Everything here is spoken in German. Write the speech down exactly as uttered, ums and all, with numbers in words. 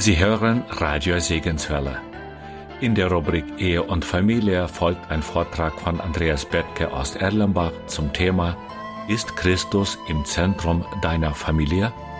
Sie hören Radio Segenswelle. In der Rubrik Ehe und Familie folgt ein Vortrag von Andreas Bethke aus Erlenbach zum Thema: Ist Christus im Zentrum deiner Familie?